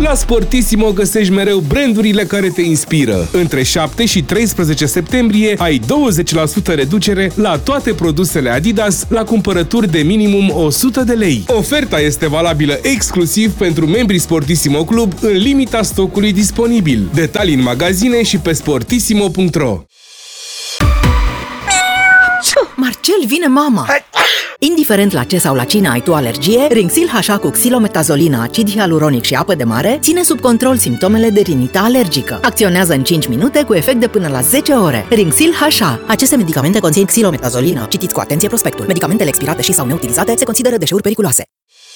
La Sportissimo găsești mereu brandurile care te inspiră. Între 7 și 13 septembrie ai 20% reducere la toate produsele Adidas la cumpărături de minimum 100 de lei. Oferta este valabilă exclusiv pentru membrii Sportissimo Club în limita stocului disponibil. Detalii în magazine și pe sportissimo.ro. Marcel, vine mama! Indiferent la ce sau la cine ai tu alergie, Rinxil HA cu xilometazolina, acid hialuronic și apă de mare ține sub control simptomele de rinită alergică. Acționează în 5 minute cu efect de până la 10 ore. Rinxil HA. Aceste medicamente conțin xilometazolină. Citiți cu atenție prospectul. Medicamentele expirate și sau neutilizate se consideră deșeuri periculoase.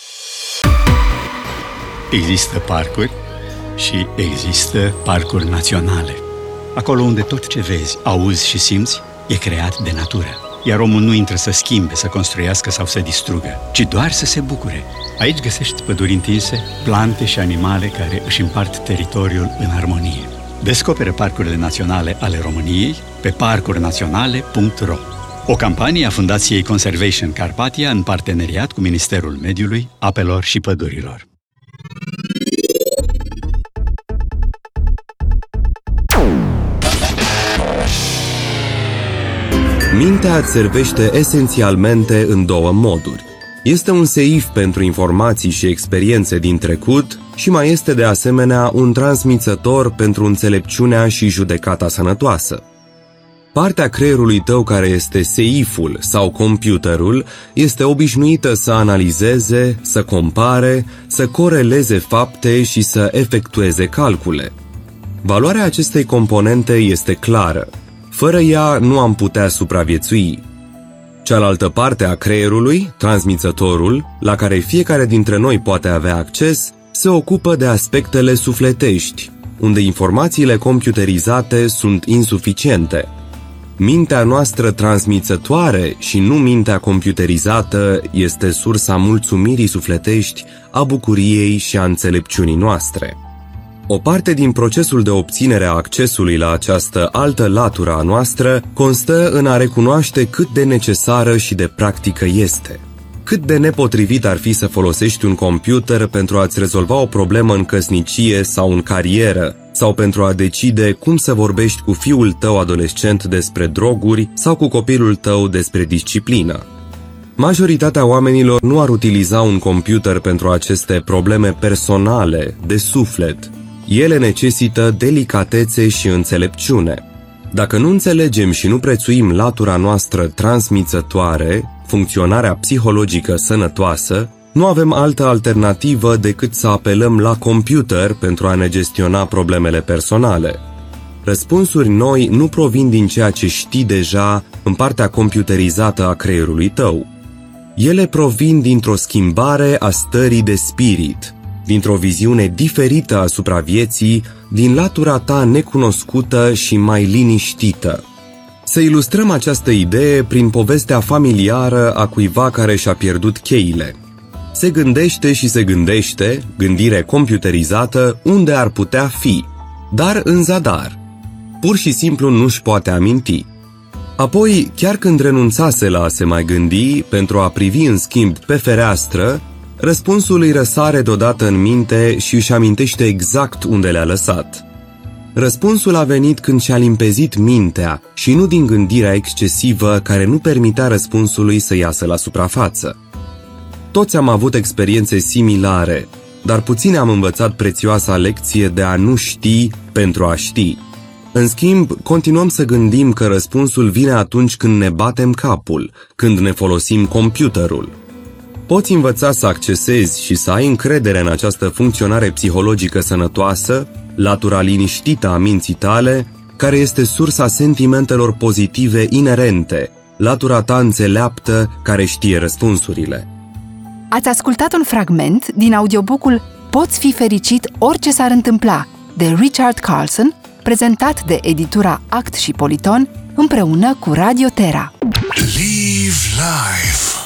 Există parcuri și există parcuri naționale. Acolo unde tot ce vezi, auzi și simți e creat de natură. Iar omul nu intră să schimbe, să construiască sau să distrugă, ci doar să se bucure. Aici găsești păduri întinse, plante și animale care își împart teritoriul în armonie. Descoperă parcurile naționale ale României pe parcurnaționale.ro. O campanie a Fundației Conservation Carpathia în parteneriat cu Ministerul Mediului, Apelor și Pădurilor. Mintea îți servește esențialmente în două moduri. Este un seif pentru informații și experiențe din trecut și mai este de asemenea un transmițător pentru înțelepciunea și judecata sănătoasă. Partea creierului tău care este seiful sau computerul este obișnuită să analizeze, să compare, să coreleze fapte și să efectueze calcule. Valoarea acestei componente este clară. Fără ea nu am putea supraviețui. Cealaltă parte a creierului, transmițătorul, la care fiecare dintre noi poate avea acces, se ocupă de aspectele sufletești, unde informațiile computerizate sunt insuficiente. Mintea noastră transmițătoare și nu mintea computerizată este sursa mulțumirii sufletești, a bucuriei și a înțelepciunii noastre. O parte din procesul de obținere a accesului la această altă latură a noastră constă în a recunoaște cât de necesară și de practică este. Cât de nepotrivit ar fi să folosești un computer pentru a-ți rezolva o problemă în căsnicie sau în carieră, sau pentru a decide cum să vorbești cu fiul tău adolescent despre droguri sau cu copilul tău despre disciplină. Majoritatea oamenilor nu ar utiliza un computer pentru aceste probleme personale, de suflet. Ele necesită delicatețe și înțelepciune. Dacă nu înțelegem și nu prețuim latura noastră transmițătoare, funcționarea psihologică sănătoasă, nu avem altă alternativă decât să apelăm la computer pentru a ne gestiona problemele personale. Răspunsuri noi nu provin din ceea ce știi deja în partea computerizată a creierului tău. Ele provin dintr-o schimbare a stării de spirit, dintr-o viziune diferită asupra vieții, din latura ta necunoscută și mai liniștită. Să ilustrăm această idee prin povestea familiară a cuiva care și-a pierdut cheile. Se gândește și se gândește, gândire computerizată, unde ar putea fi, dar în zadar. Pur și simplu nu-și poate aminti. Apoi, chiar când renunțase la a se mai gândi, pentru a privi în schimb pe fereastră, răspunsul îi răsare deodată în minte și își amintește exact unde le-a lăsat. Răspunsul a venit când și-a limpezit mintea și nu din gândirea excesivă care nu permitea răspunsului să iasă la suprafață. Toți am avut experiențe similare, dar puțini am învățat prețioasa lecție de a nu ști pentru a ști. În schimb, continuăm să gândim că răspunsul vine atunci când ne batem capul, când ne folosim computerul. Poți învăța să accesezi și să ai încredere în această funcționare psihologică sănătoasă, latura liniștită a minții tale, care este sursa sentimentelor pozitive inerente, latura ta înțeleaptă care știe răspunsurile. Ați ascultat un fragment din audiobook-ul Poți fi fericit orice s-ar întâmpla, de Richard Carlson, prezentat de editura Act și Politon, împreună cu Radio Terra. Live life.